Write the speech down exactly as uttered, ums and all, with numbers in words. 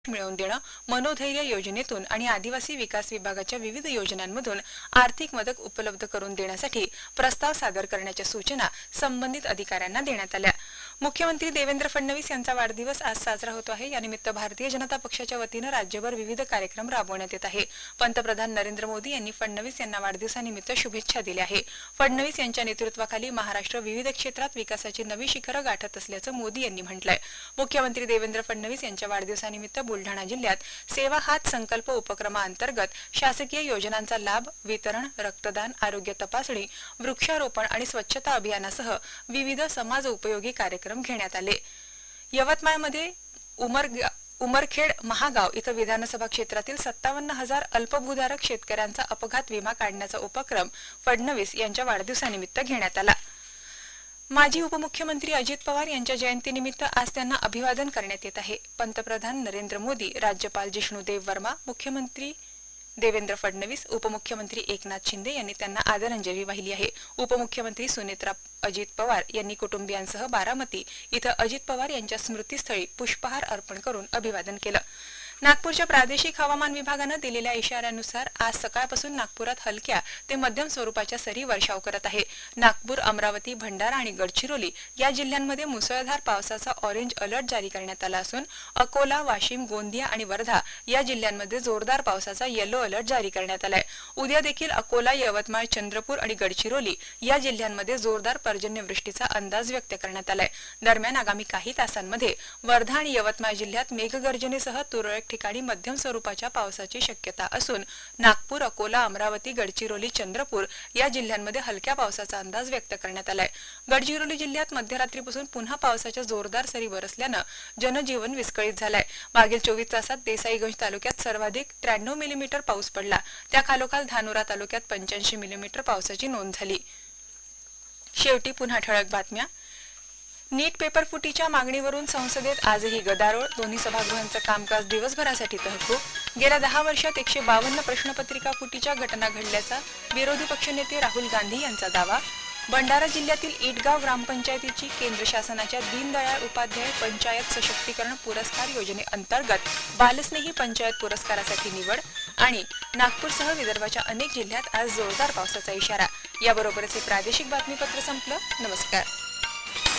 मिळवून देणं, मनोधैर्य योजनेतून आणि आदिवासी विकास विभागाच्या विविध योजनांमधून आर्थिक मदत उपलब्ध करून देण्यासाठी प्रस्ताव सादर करण्याच्या सूचना संबंधित अधिकाऱ्यांना देण्यात आल्या। मुख्यमंत्री देवेंद्र फडणवीस यांचा वाढदिवस आज साजरा होतो आहे। यानिमित्त भारतीय जनता पक्षाच्या वतीने राज्यभर विविध कार्यक्रम राबवण्यात येत आहे। पंतप्रधान नरेंद्र मोदी यांनी फडणवीस यांना वाढदिवसानिमित्त शुभेच्छा दिल्या आहे। फडणवीस यांच्या नेतृत्वाखाली महाराष्ट्र विविध क्षेत्रात विकासाची नवी शिखरं गाठत असल्याचं मोदी यांनी म्हटलंय। मुख्यमंत्री देवेंद्र फडणवीस यांच्या वाढदिवसानिमित्त बुलढाणा जिल्ह्यात सेवा हात संकल्प उपक्रमाअंतर्गत शासकीय योजनांचा लाभ वितरण, रक्तदान, आरोग्य तपासणी, वृक्षारोपण आणि स्वच्छता अभियानासह विविध समाज उपयोगी कार्यक्रम घेण्यात आले। यवतमाळमध्ये उमर उमरखेड महागाव इथं विधानसभा क्षेत्रातील सत्तावन्न हजार अल्पभूधारक शेतकऱ्यांचा अपघात विमा काढण्याचा उपक्रम फडणवीस यांच्या वाढदिवसानिमित्त घेण्यात आला। माजी उपमुख्यमंत्री अजित पवार यांच्या जयंतीनिमित्त आज त्यांना अभिवादन करण्यात येत आहे। पंतप्रधान नरेंद्र मोदी, राज्यपाल जिष्णुदेव वर्मा, मुख्यमंत्री देवेंद्र फडणवीस, उपमुख्यमंत्री एकनाथ शिंदे यांनी त्यांना आदरांजली वाहिली आहे। उपमुख्यमंत्री सुनेत्रा अजित पवार यांनी कुटुंबियांसह बारामती इथं अजित पवार यांच्या स्मृतीस्थळी पुष्पहार अर्पण करून अभिवादन केलं। नागपूरच्या प्रादेशिक हवामान विभागाने दिलेल्या इशाऱ्यानुसार आज सकाळपासून नागपुरात हलक्या ते मध्यम स्वरूपाच्या सरी वर्षाव करत आहे। नागपूर, अमरावती, भंडारा आणि गडचिरोली या जिल्ह्यांमध्ये मुसळधार पावसाचा ऑरेंज अलर्ट जारी करण्यात आला असून अकोला, वाशिम, गोंदिया आणि वर्धा या जिल्ह्यांमध्ये जोरदार पावसाचा येलो अलर्ट जारी करण्यात आलाय। उद्या देखील अकोला, यवतमाळ, चंद्रपूर आणि गडचिरोली या जिल्ह्यांमध्ये जोरदार पर्जन्यवृष्टीचा अंदाज व्यक्त करण्यात आलाय। दरम्यान आगामी काही तासांमध्ये वर्धा आणि यवतमाळ जिल्ह्यात मेघगर्जनेसह तुरळक ठिकाणी मध्यम स्वरूपाच्या पावसाची शक्यता असून नागपूर, अकोला, अमरावती, गडचिरोली, चंद्रपूर या जिल्ह्यांमध्ये हलक्या पावसाचा अंदाज व्यक्त करण्यात आलाय। गडचिरोली जिल्ह्यात मध्यरात्रीपासून पुन्हा पावसाच्या जोरदार सरी बरसल्यानं जनजीवन विस्कळीत झालंय। मागील चोवीस तासात देसाईगंज तालुक्यात सर्वाधिक त्र्याण्णव मिलीमीटर पाऊस पडला। त्या खालोखाल धानोरा तालुक्यात पंच्याऐंशी मिलीमीटर पावसाची नोंद झाली। शेवटी पुन्हा ठळक बातम्या। नीट पेपर फुटीच्या मागणीवरून संसदेत आजही गदारोळ, दोन्ही सभागृहांचं कामकाज दिवसभरासाठी तहकूब। गेल्या दहा वर्षात एकशे बावन्न प्रश्नपत्रिका फुटीच्या घटना घडल्याचा विरोधी पक्षनेते राहुल गांधी यांचा दावा। भंडारा जिल्ह्यातील इटगाव ग्रामपंचायतीची केंद्र शासनाच्या दीनदयाळ उपाध्याय पंचायत सशक्तीकरण पुरस्कार योजनेअंतर्गत बालस्नेही पंचायत पुरस्कारासाठी निवड। आणि नागपूरसह विदर्भाच्या अनेक जिल्ह्यात आज जोरदार पावसाचा इशारा। याबरोबरच हे प्रादेशिक बातमीपत्र संपलं। नमस्कार।